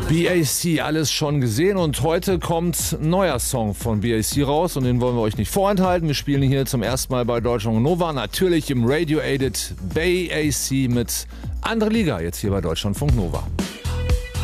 BAC, alles schon gesehen, und heute kommt ein neuer Song von BAC raus und den wollen wir euch nicht vorenthalten. Wir spielen hier zum ersten Mal bei Deutschlandfunk Nova, natürlich im Radio-Aided BAC mit Andere Liga, jetzt hier bei Deutschlandfunk Nova.